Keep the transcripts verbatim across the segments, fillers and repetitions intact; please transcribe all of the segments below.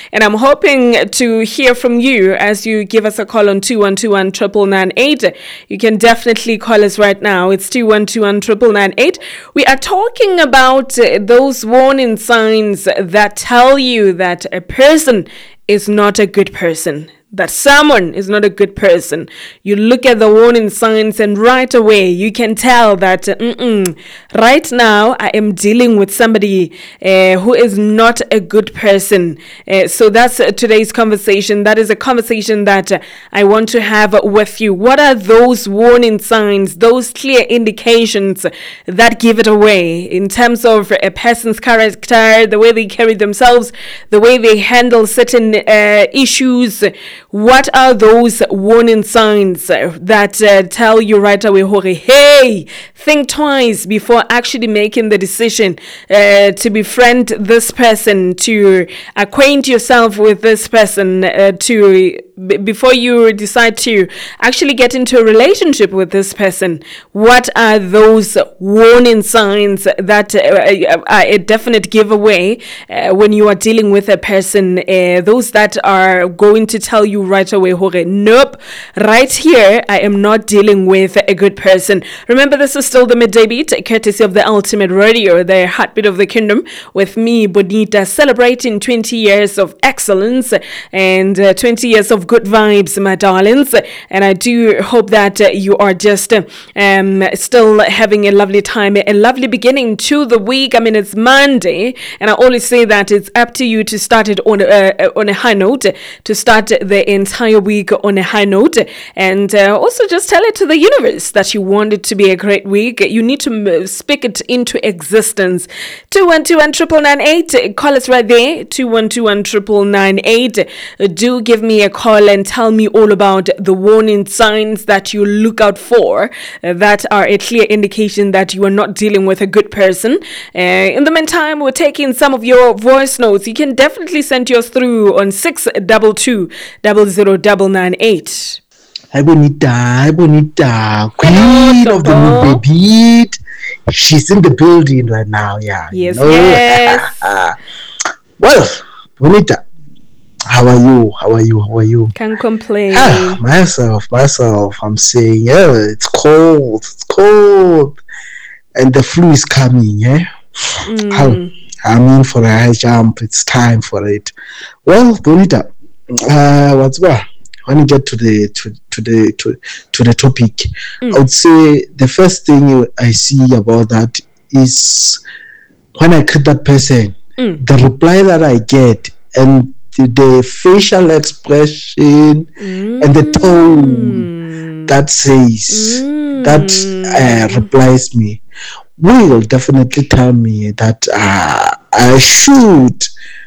And I'm hoping to hear from you as you give us a call on two one two one, nine nine eight. You can definitely call us right now. It's two one two one, nine nine eight. We are talking about uh, those warning signs that tell you that a person is not a good person, that someone is not a good person. You look at the warning signs and right away you can tell that mm-mm, right now I am dealing with somebody uh, who is not a good person. Uh, so that's uh, today's conversation. That is a conversation that uh, I want to have with you. What are those warning signs, those clear indications that give it away in terms of a person's character, the way they carry themselves, the way they handle certain uh, issues? What are those warning signs that uh, tell you right away, Hori, hey, think twice before actually making the decision uh, to befriend this person, to acquaint yourself with this person, uh, to b- before you decide to actually get into a relationship with this person? What are those warning signs that uh, are a definite giveaway uh, when you are dealing with a person? Uh, those that are going to tell you right away, Hore, nope, right here, I am not dealing with a good person. Remember, this is still the midday beat, courtesy of the Ultimate Radio, the heartbeat of the kingdom, with me, Bonita, celebrating twenty years of excellence and uh, twenty years of good vibes, my darlings. And I do hope that uh, you are just uh, um, still having a lovely time, a lovely beginning to the week. I mean, it's Monday, and I always say that it's up to you to start it on a, uh, on a high note, to start the entire week on a high note, and uh, also just tell it to the universe that you want it to be a great week. You need to speak it into existence. two one two one, nine nine eight. Call us right there, two one two one, nine nine eight. Do give me a call and tell me all about the warning signs that you look out for uh, that are a clear indication that you are not dealing with a good person. Uh, in the meantime, we're taking some of your voice notes. You can definitely send yours through on six two two double zero double nine eight. Hi Bonita, hi Bonita, queen of the movie beat. She's in the building right now, yeah. Yes, you know? yes. Well, Bonita, how are you? How are you? How are you? Can't complain. Ah, myself, myself, I'm saying, yeah, it's cold, it's cold. And the flu is coming, yeah? Mm. How, I'm in for a high jump, it's time for it. Well, Bonita, uh, what's what? When you get to the to, to the to, to the topic, mm. I would say the first thing I see about that is when I greet that person, mm. the reply that I get and the, the facial expression mm. and the tone that says mm. that uh, replies me will definitely tell me that uh, I should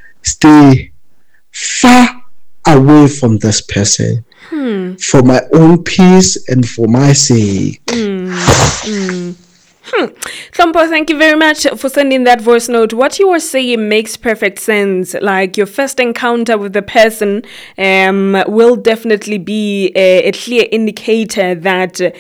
stay far away from this person hmm. for my own peace and for my sake. Hmm. Hmm. Hmm. Thompo, thank you very much for sending that voice note. What you were saying makes perfect sense. Like, your first encounter with the person um, will definitely be a, a clear indicator that uh,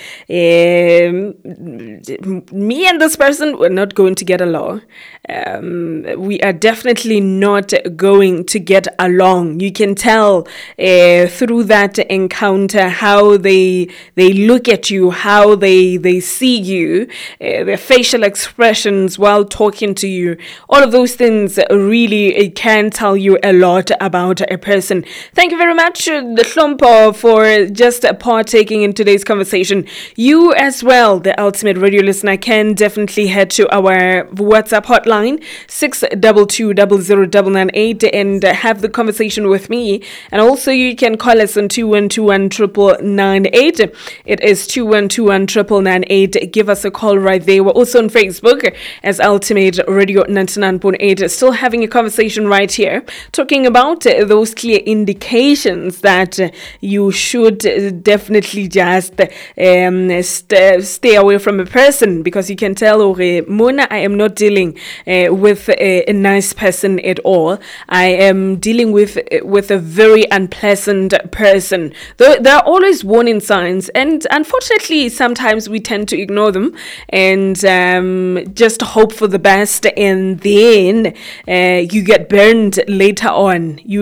me and this person, we're not going to get along. Um, we are definitely not going to get along. You can tell uh, through that encounter how they they look at you, how they, they see you, uh, their facial expressions while talking to you. All of those things really can tell you a lot about a person. Thank you very much, the Hlompo, for just partaking in today's conversation. You as well, the Ultimate Radio listener, can definitely head to our WhatsApp hotline, six two two, zero zero nine nine eight, and have the conversation with me. And also you can call us on two one two one, nine nine eight. It is two one two one, nine nine eight. Give us a call right there. We're also on Facebook as Ultimate Radio ninety-nine point eight. Still having a conversation right here, talking about those clear indications that you should definitely just um, st- stay away from a person, because you can tell, okay, Mona, I am not dealing uh, with a, a nice person at all. I am dealing with with a very unpleasant person. There, there are always warning signs, and unfortunately, sometimes we tend to ignore them and um, just hope for the best, and then uh, you get burned later on. You